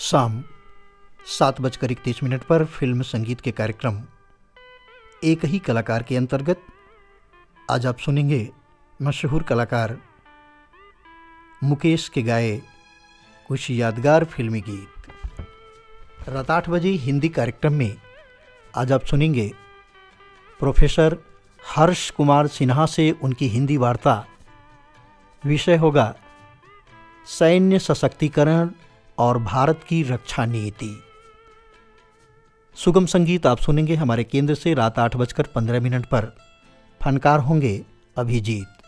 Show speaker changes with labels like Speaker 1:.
Speaker 1: शाम 7:31 पर फिल्म संगीत के कार्यक्रम एक ही कलाकार के अंतर्गत आज आप सुनेंगे मशहूर कलाकार मुकेश के गाए कुछ यादगार फिल्मी गीत। रात 8 बजे हिंदी कार्यक्रम में आज आप सुनेंगे प्रोफेसर हर्ष कुमार सिन्हा से उनकी हिंदी वार्ता। विषय होगा सैन्य सशक्तिकरण और भारत की रक्षा नीति। सुगम संगीत आप सुनेंगे हमारे केंद्र से रात 8:15 पर। फनकार होंगे अभिजीत।